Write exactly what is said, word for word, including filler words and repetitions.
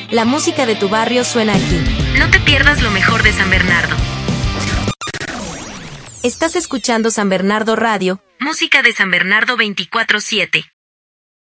La música de tu barrio suena aquí. No te pierdas lo mejor de San Bernardo. Estás escuchando San Bernardo Radio, música de San Bernardo veinticuatro siete.